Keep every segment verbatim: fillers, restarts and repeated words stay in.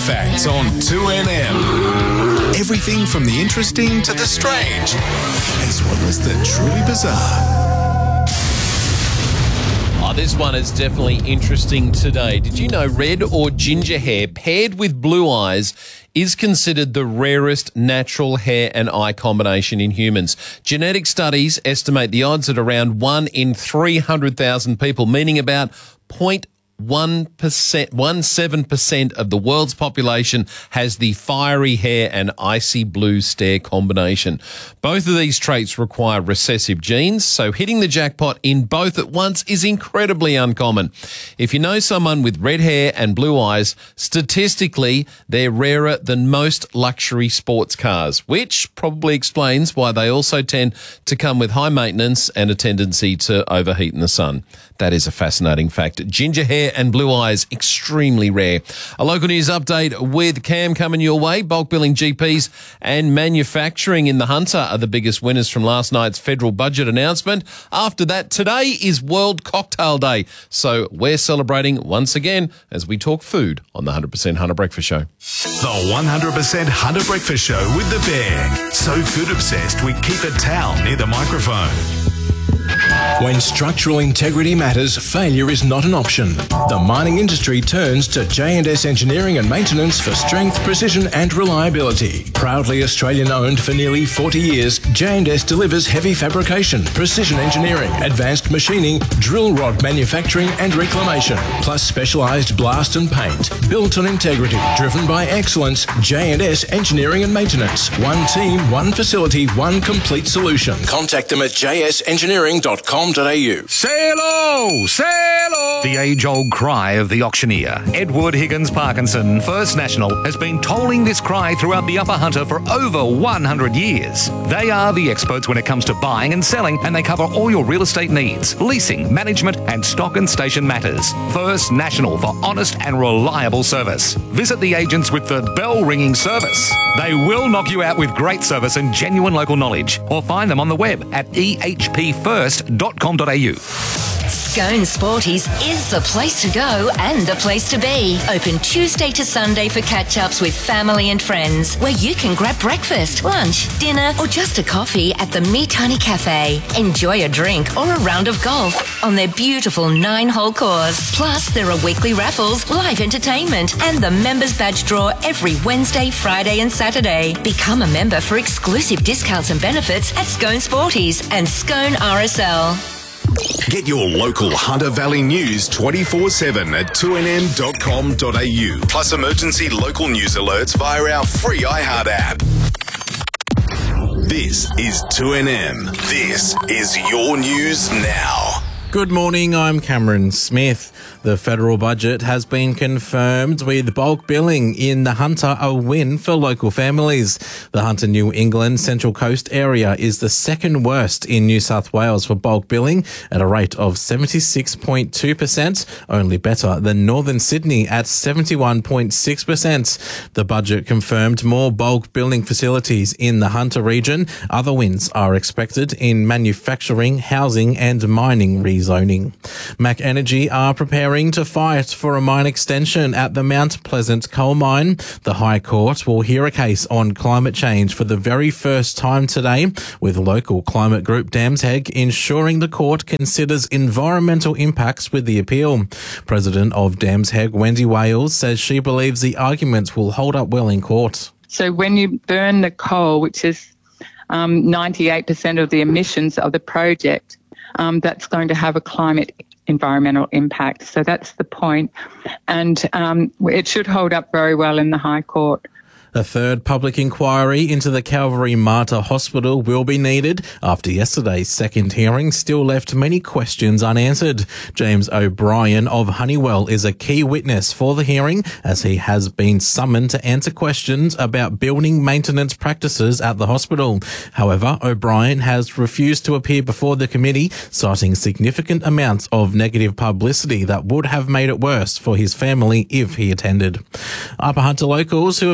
Facts on two N M. Everything from the interesting to the strange, as well as the truly bizarre. Oh, this one is definitely interesting today. Did you know red or ginger hair paired with blue eyes is considered the rarest natural hair and eye combination in humans? Genetic studies estimate the odds at around one in three hundred thousand people, meaning about zero point one percent, one seven percent of the world's population has the fiery hair and icy blue stare combination. Both of these traits require recessive genes, so hitting the jackpot in both at once is incredibly uncommon. If you know someone with red hair and blue eyes, statistically, they're rarer than most luxury sports cars, which probably explains why they also tend to come with high maintenance and a tendency to overheat in the sun. That is a fascinating fact. Ginger hair and blue eyes, extremely rare. A local news update with Cam coming your way. Bulk billing, G Ps and manufacturing in the Hunter are the biggest winners from last night's federal budget announcement. After that, today is World Cocktail Day. So we're celebrating once again as we talk food on the one hundred percent Hunter Breakfast Show. The one hundred percent Hunter Breakfast Show with the Bear. So food obsessed, we keep a towel near the microphone. When structural integrity matters, failure is not an option. The mining industry turns to J and S Engineering and Maintenance for strength, precision and reliability. Proudly Australian-owned for nearly forty years, J and S delivers heavy fabrication, precision engineering, advanced machining, drill rod manufacturing and reclamation, plus specialised blast and paint. Built on integrity, driven by excellence, J and S Engineering and Maintenance. One team, one facility, one complete solution. Contact them at j s engineering dot com dot a u. Sail-o! Sail-o! The age-old cry of the auctioneer, Edward Higgins Parkinson, First National, has been tolling this cry throughout the Upper Hunter for over one hundred years. They are the experts when it comes to buying and selling, and they cover all your real estate needs, leasing, management, and stock and station matters. First National for honest and reliable service. Visit the agents with the bell-ringing service. They will knock you out with great service and genuine local knowledge, or find them on the web at e h p first dot com dot a u. Scone Sporties is the place to go and the place to be. Open Tuesday to Sunday for catch-ups with family and friends, where you can grab breakfast, lunch, dinner, or just a coffee at the Meat Honey Cafe. Enjoy a drink or a round of golf on their beautiful nine-hole course. Plus, there are weekly raffles, live entertainment, and the members badge draw every Wednesday, Friday, and Saturday. Become a member for exclusive discounts and benefits at Scone Sporties and Scone R S L. Get your local Hunter Valley news twenty-four seven at two n m dot com dot a u. Plus emergency local news alerts via our free iHeart app. This is two N M. This is your news now. Good morning, I'm Cameron Smith. The federal budget has been confirmed with bulk billing in the Hunter a win for local families. The Hunter New England Central Coast area is the second worst in New South Wales for bulk billing at a rate of seventy-six point two percent, only better than Northern Sydney at seventy-one point six percent. The budget confirmed more bulk billing facilities in the Hunter region. Other wins are expected in manufacturing, housing and mining rezoning. Mac Energy are preparing to fight for a mine extension at the Mount Pleasant coal mine. The High Court will hear a case on climate change for the very first time today, with local climate group Dams Head ensuring the court considers environmental impacts with the appeal. President of Dams Head, Wendy Wales, says she believes the arguments will hold up well in court. So when you burn the coal, which is um, ninety-eight percent of the emissions of the project, um, that's going to have a climate environmental impact. So that's the point. And um, it should hold up very well in the High Court. A third public inquiry into the Calvary Mater Hospital will be needed after yesterday's second hearing still left many questions unanswered. James O'Brien of Honeywell is a key witness for the hearing, as he has been summoned to answer questions about building maintenance practices at the hospital. However, O'Brien has refused to appear before the committee, citing significant amounts of negative publicity that would have made it worse for his family if he attended. Upper Hunter locals who have been caught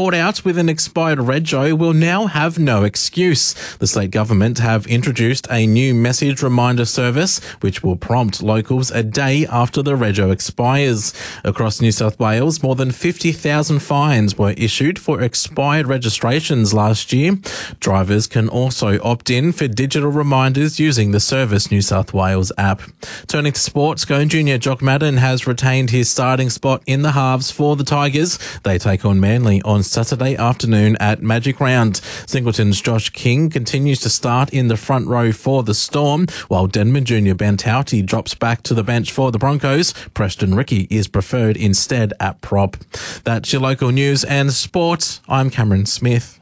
caught out with an expired rego will now have no excuse. The state government have introduced a new message reminder service which will prompt locals a day after the rego expires. Across New South Wales, more than fifty thousand fines were issued for expired registrations last year. Drivers can also opt in for digital reminders using the Service New South Wales app. Turning to sports, Scone Junior Jock Madden has retained his starting spot in the halves for the Tigers. They take on Manly on Saturday afternoon at Magic Round. Singleton's Josh King continues to start in the front row for the Storm, while Denman Junior Ben Tauti drops back to the bench for the Broncos. Preston Ricky is preferred instead at prop. That's your local news and sport. I'm Cameron Smith.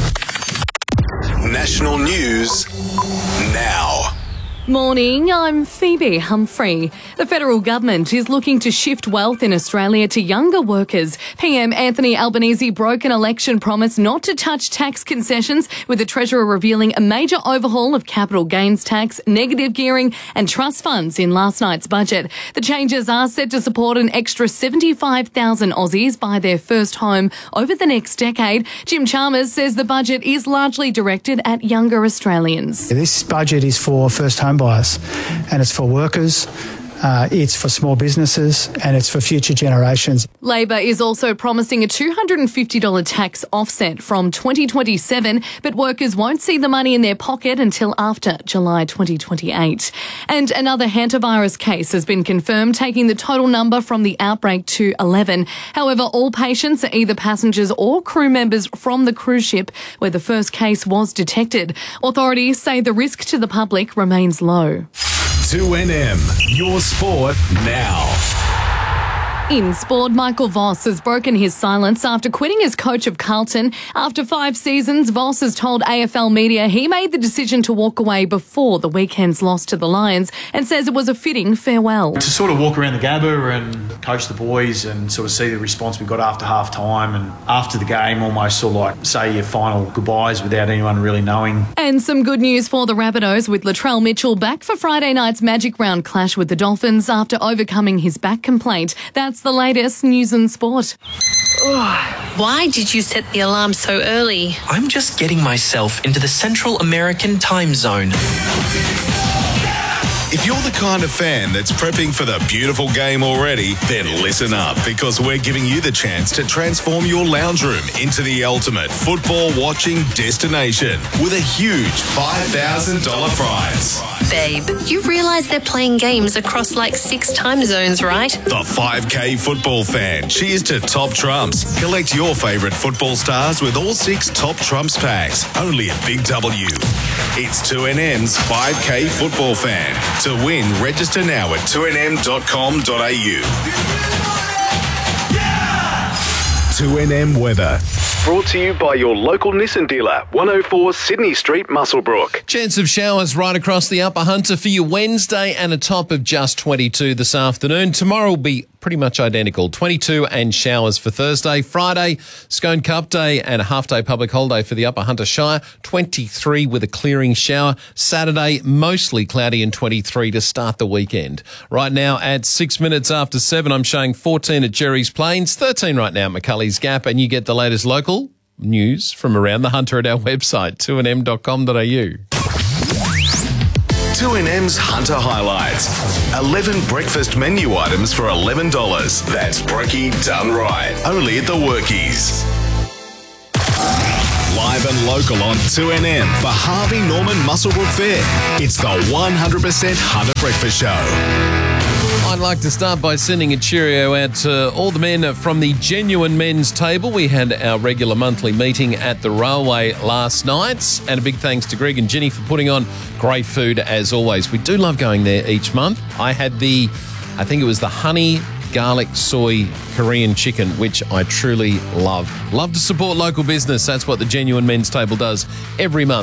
National news now. Morning, I'm Phoebe Humphrey. The federal government is looking to shift wealth in Australia to younger workers. P M Anthony Albanese broke an election promise not to touch tax concessions, with the Treasurer revealing a major overhaul of capital gains tax, negative gearing and trust funds in last night's budget. The changes are set to support an extra seventy-five thousand Aussies buy their first home over the next decade. Jim Chalmers says the budget is largely directed at younger Australians. This budget is for first home buyers, and it's for workers, uh, it's for small businesses, and it's for future generations. Labor is also promising a two hundred fifty dollars tax offset from twenty twenty-seven, but workers won't see the money in their pocket until after July twenty twenty-eight. And another hantavirus case has been confirmed, taking the total number from the outbreak to eleven. However, all patients are either passengers or crew members from the cruise ship where the first case was detected. Authorities say the risk to the public remains low. two N M, your sport now. In sport, Michael Voss has broken his silence after quitting as coach of Carlton. After five seasons, Voss has told A F L media he made the decision to walk away before the weekend's loss to the Lions and says it was a fitting farewell. To sort of walk around the Gabba and coach the boys and sort of see the response we got after half time and after the game, almost sort of like say your final goodbyes without anyone really knowing. And some good news for the Rabbitohs, with Latrell Mitchell back for Friday night's Magic Round clash with the Dolphins after overcoming his back complaint. That's the latest news and sport. Why did you set the alarm so early? I'm just getting myself into the Central American time zone. If you're the kind of fan that's prepping for the beautiful game already, then listen up, because we're giving you the chance to transform your lounge room into the ultimate football watching destination with a huge five thousand dollars prize. Babe, you realise they're playing games across like six time zones, right? The five K football fan. Cheers to Top Trumps. Collect your favourite football stars with all six Top Trumps packs. Only at Big W. It's two N M's five K football fan. To win, register now at two N M dot com dot A U. two N M weather. Brought to you by your local Nissan dealer, one oh four Sydney Street, Muswellbrook. Chance of showers right across the Upper Hunter for you Wednesday, and a top of just twenty-two this afternoon. Tomorrow will be pretty much identical, twenty-two and showers for Thursday. Friday, Scone Cup Day and a half-day public holiday for the Upper Hunter Shire, twenty-three with a clearing shower. Saturday, mostly cloudy and twenty-three to start the weekend. Right now at six minutes after seven, I'm showing fourteen at Jerry's Plains, thirteen right now at McCulley's Gap, and you get the latest local news from around the Hunter at our website, two N M dot com dot A U. two N M's Hunter Highlights. eleven breakfast menu items for eleven dollars. That's brekkie done right. Only at the Workies. Live and local on two N M for Harvey Norman Muswellbrook Fair. It's the one hundred percent Hunter Breakfast Show. I'd like to start by sending a cheerio out to all the men from the Genuine Men's Table. We had our regular monthly meeting at the Railway last night, and a big thanks to Greg and Ginny for putting on great food as always. We do love going there each month. I had the, I think it was the honey garlic soy Korean chicken, which I truly love. Love to support local business. That's what the Genuine Men's Table does every month.